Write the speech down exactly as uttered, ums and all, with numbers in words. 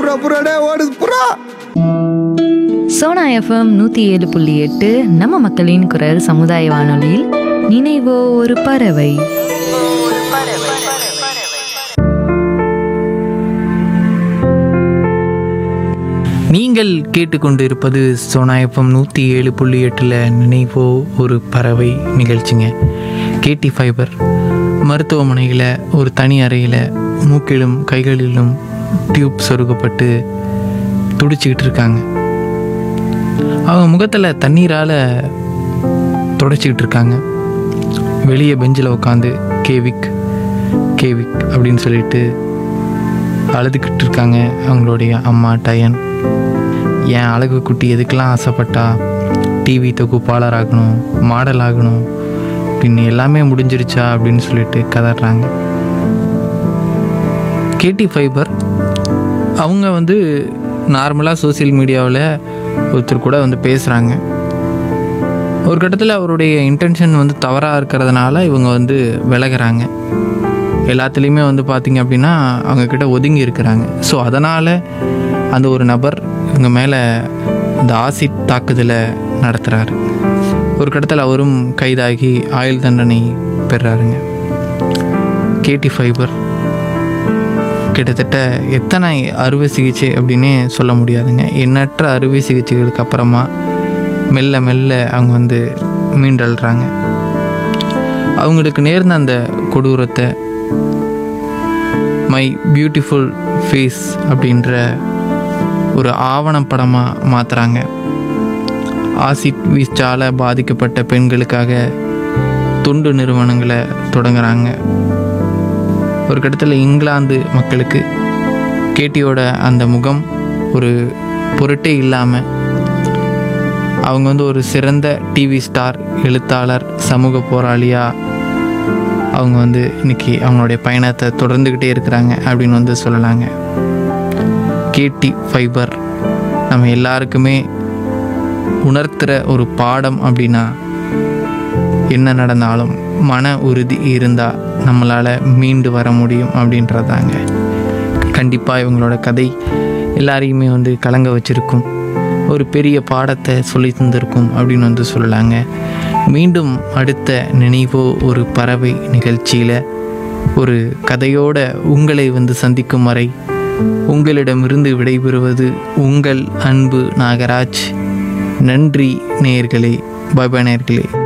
புறா புறாடே ஓடுது புறா. சோனா எஃப்எம் நூற்றி ஏழு புள்ளி எட்டு நம்ம மக்களின் குரல் சமுதாய வானொலியில் நினைவோ ஒரு பறவை. நீங்கள் கேட்டுக்கொண்டு இருப்பது சோனா எஃப்எம் நூற்றி ஏழு புள்ளி எட்டில் நினைவோ ஒரு பறவை நிகழ்ச்சிங்க. கேடி ஃபைபர் மருத்துவமனையில் ஒரு தனி அறையில் மூக்கிலும் கைகளிலும் டியூப் சொருகப்பட்டு துடிச்சிக்கிட்டு இருக்காங்க. அவங்க முகத்தில் தண்ணீரால் தொடச்சிக்கிட்டு இருக்காங்க. வெளியே பெஞ்சில் உட்காந்து கேவிக் கேவிக் அப்படின்னு சொல்லிட்டு அழுதுகிட்டு இருக்காங்க அவங்களுடைய அம்மா டயன். என் அழகு குட்டி எதுக்கெல்லாம் ஆசைப்பட்டா டிவி தொகுப்பாளர் ஆகணும், மாடல் ஆகணும் அப்படின்னு எல்லாமே முடிஞ்சிருச்சா அப்படின்னு சொல்லிட்டு கதறாங்க. கேடி ஃபைபர் அவங்க வந்து நார்மலாக சோசியல் மீடியாவில் ஒருத்தர் கூட வந்து பேசுகிறாங்க. ஒரு கட்டத்தில் அவருடைய இன்டென்ஷன் வந்து தவறாக இருக்கிறதுனால இவங்க வந்து விலகிறாங்க. எல்லாத்துலேயுமே வந்து பார்த்திங்க அப்படின்னா அவங்கக்கிட்ட ஒதுங்கி இருக்கிறாங்க. ஸோ அதனால் அந்த ஒரு நபர் இவங்க மேலே இந்த ஆசிட் தாக்குதலை நடத்துகிறாரு. ஒரு கட்டத்தில் அவரும் கைதாகி ஆயுள் தண்டனை பெறாருங்க. கேடி ஃபைபர் கிட்டத்தட்ட எத்தனை அறுவை சிகிச்சை அப்படின்னே சொல்ல முடியாதுங்க. எண்ணற்ற அறுவை சிகிச்சைகளுக்கு அப்புறமா மெல்ல மெல்ல அவங்க வந்து மீண்டல்றாங்க. அவங்களுக்கு நேர்ந்த அந்த கொடூரத்தை மை பியூட்டிஃபுல் ஃபேஸ் அப்படின்ற ஒரு ஆவணப்படமாக மாற்றுறாங்க. ஆசிட் வீச்சால் பாதிக்கப்பட்ட பெண்களுக்காக தொண்டு நிறுவனங்களை தொடங்குறாங்க. ஒரு கட்டத்தில் இங்கிலாந்து மக்களுக்கு கேட்டியோட அந்த முகம் ஒரு பொருட்டே இல்லாமல் அவங்க வந்து ஒரு சிறந்த டிவி ஸ்டார், எழுத்தாளர், சமூக போராளியாக அவங்க வந்து இன்றைக்கி அவங்களுடைய பயணத்தை தொடர்ந்துக்கிட்டே இருக்கிறாங்க அப்படின்னு வந்து சொல்லலாங்க. கேடி ஃபைபர் நம்ம எல்லாருக்குமே உணர்த்துகிற ஒரு பாடம் அப்படின்னா, என்ன நடந்தாலும் மன உறுதி இருந்தால் நம்மளால் மீண்டு வர முடியும் அப்படின்றதாங்க. கண்டிப்பாக இவங்களோட கதை எல்லாரையுமே வந்து கலங்க வச்சுருக்கும், ஒரு பெரிய பாடத்தை சொல்லி தந்திருக்கும் அப்படின்னு வந்து சொல்லலாங்க. மீண்டும் அடுத்த நினைவோ ஒரு பறவை நிகழ்ச்சியில் ஒரு கதையோட உங்களை வந்து சந்திக்கும் வரை உங்களிடமிருந்து விடைபெறுவது உங்கள் அன்பு நாகராஜ். நன்றி நேயர்களே. பாய் பாய் நேயர்களே.